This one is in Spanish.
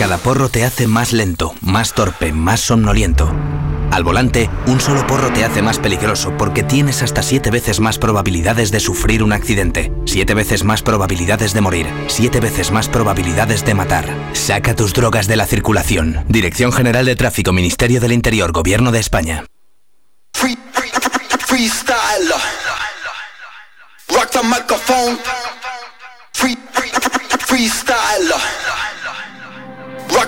Cada porro te hace más lento, más torpe, más somnoliento. Al volante, un solo porro te hace más peligroso porque tienes hasta 7 veces más probabilidades de sufrir un accidente, 7 veces más probabilidades de morir, 7 veces más probabilidades de matar. Saca tus drogas de la circulación. Dirección General de Tráfico, Ministerio del Interior, Gobierno de España. Freestyle. Rock the microphone. Freestyle.